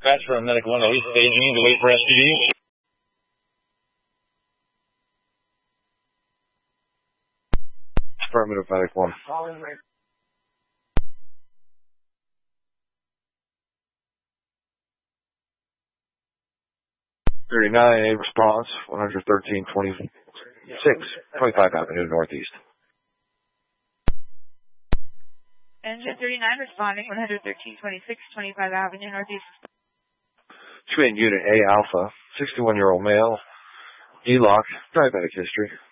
Transfer on medical 1 to Lisa Staging to wait for STD. Affirmative, medic 1. 39, response, 113, 25 Avenue Northeast. Engine 39 responding, 113, 25 Avenue Northeast. Twin Unit A Alpha, 61-year-old male, E-lock, diabetic history.